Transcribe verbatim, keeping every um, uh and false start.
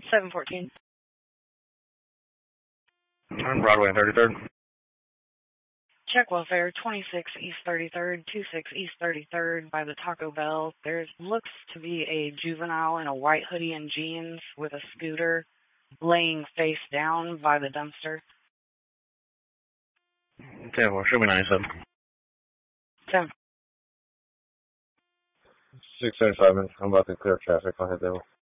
seven fourteen. On Broadway and thirty-third. Check welfare, twenty-six East thirty-third, twenty-six East thirty-third by the Taco Bell. There looks to be a juvenile in a white hoodie and jeans with a scooter laying face down by the dumpster. ten four, show me ninety-seven. ten. six seventy-five minutes. I'm about to clear traffic. I'll head that way.